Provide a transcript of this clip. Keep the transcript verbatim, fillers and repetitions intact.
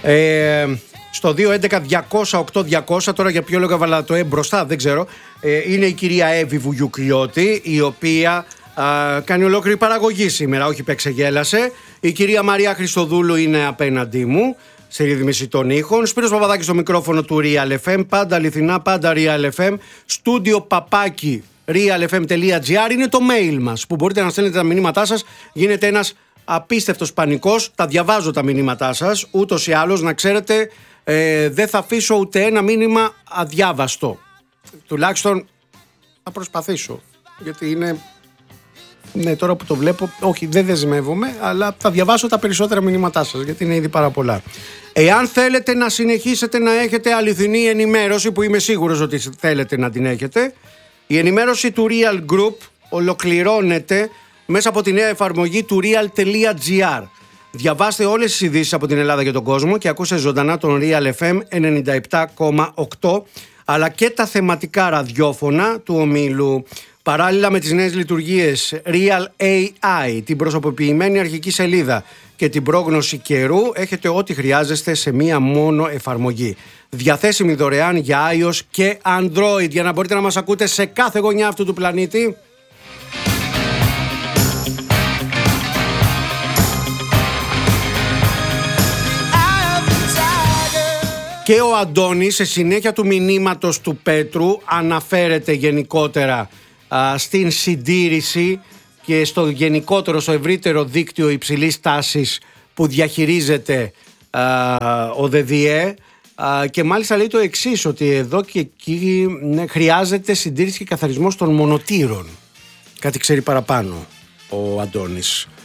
Ε, στο δύο έντεκα διακόσια οκτώ διακόσια, τώρα για ποιο λόγο έβαλα το ε μπροστά δεν ξέρω, ε, είναι η κυρία Εύη Βουγιουκλιώτη, η οποία α, κάνει ολόκληρη παραγωγή σήμερα, όχι πεξεγέλασε. Η κυρία Μαρία Χριστοδούλου είναι απέναντί μου στη ρύθμιση των ήχων. Σπύρος Παπαδάκης στο μικρόφωνο του Real εφ εμ, πάντα αληθινά, πάντα Real εφ εμ. Στούντιο παπάκι realfm.gr είναι το mail μας, που μπορείτε να στέλνετε τα μηνύματά σας. Γίνεται ένας απίστευτος πανικός, τα διαβάζω τα μηνύματά σας, ούτως ή άλλως να ξέρετε, ε, δεν θα αφήσω ούτε ένα μήνυμα αδιάβαστο. Τουλάχιστον θα προσπαθήσω, γιατί είναι, ναι, τώρα που το βλέπω, όχι, δεν δεσμεύομαι, αλλά θα διαβάσω τα περισσότερα μηνύματά σας, γιατί είναι ήδη πάρα πολλά. Εάν θέλετε να συνεχίσετε να έχετε αληθινή ενημέρωση, που είμαι σίγουρος ότι θέλετε να την έχετε, η ενημέρωση του Real Group ολοκληρώνεται μέσα από τη νέα εφαρμογή του real.gr. Διαβάστε όλες τις ειδήσεις από την Ελλάδα και τον κόσμο και ακούστε ζωντανά τον Real εφ εμ ενενήντα επτά κόμμα οκτώ, αλλά και τα θεματικά ραδιόφωνα του ομίλου. Παράλληλα με τις νέες λειτουργίες Real έι άι, την προσωποποιημένη αρχική σελίδα και την πρόγνωση καιρού, έχετε ό,τι χρειάζεστε σε μία μόνο εφαρμογή. Διαθέσιμη δωρεάν για iOS και Android, για να μπορείτε να μας ακούτε σε κάθε γωνιά αυτού του πλανήτη. Και ο Αντώνης, σε συνέχεια του μηνύματος του Πέτρου, αναφέρεται γενικότερα α, στην συντήρηση και στο γενικότερο, στο ευρύτερο δίκτυο υψηλής τάσης που διαχειρίζεται α, ο ΔΔΕ, α, και μάλιστα λέει το εξής, ότι εδώ και εκεί, ναι, χρειάζεται συντήρηση και καθαρισμός των μονοτήρων. Κάτι ξέρει παραπάνω ο Αντώνης.